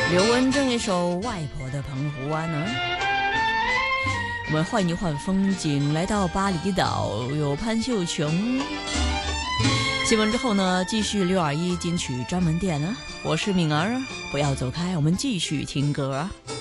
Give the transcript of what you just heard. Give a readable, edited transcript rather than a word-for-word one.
刘文正一首《外婆的澎湖湾》呢。我们换一换风景，来到巴厘岛，有潘秀琼。新闻之后呢，继续621金曲专门店呢。我是敏儿，不要走开，我们继续听歌啊。